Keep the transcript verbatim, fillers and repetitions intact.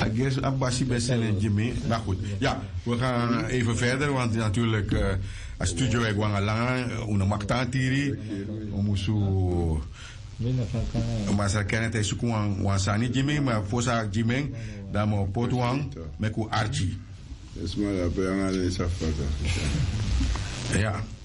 Gerst Abbasi Bessen en Jimmy. Nou goed, ja, we gaan even verder, want natuurlijk, uh, als studio ik wang lang, una makta tiri, we moeten maar ze kennen het zoeken aan wansani Jimmy, maar voor ze Jimmy, dan moet potwang met ku Archie. Is maar dat bij aan de ja.